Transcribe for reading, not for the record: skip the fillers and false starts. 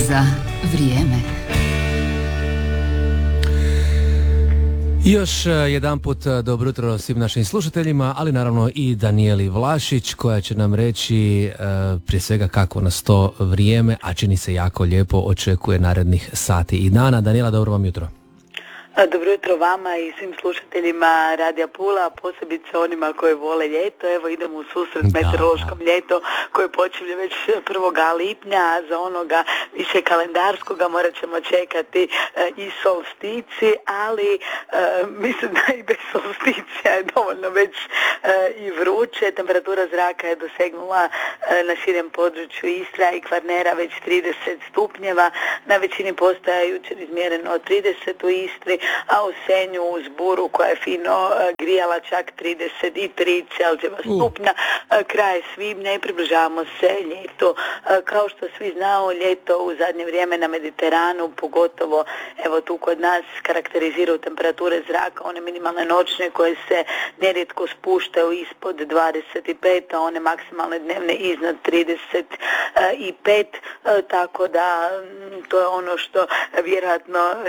za vrijeme. Još jedanput dobro jutro svim našim slušateljima, ali naravno i Danijeli Vlašić koja će nam reći prije svega kako nas to vrijeme, a čini se jako lijepo, očekuje narednih sati i dana. Danijela, dobro vam jutro. Dobro jutro vama i svim slušateljima Radija Pula, posebice onima koji vole ljeto. Evo idemo u susret meteorološkom ljetu koje počinje već 1. lipnja, a za onoga više kalendarskoga morat ćemo čekati i solstici, ali mislim da i bez solsticija je dovoljno već i vruće. Temperatura zraka je dosegnula na širem području Istra i Kvarnera već 30 stupnjeva. Na većini postaja jučer izmjereno 30 u Istri, a u Senju uz buru koja je fino grijala čak 33 Celzijeva stupnja, kraj svibnja i približavamo se ljetu. Kao što svi znamo, ljeto u zadnje vrijeme na Mediteranu, pogotovo evo tu kod nas, karakteriziraju temperature zraka, one minimalne noćne koje se nerijetko spuštaju ispod 25, a one maksimalne dnevne iznad 35, tako da to je ono što vjerojatno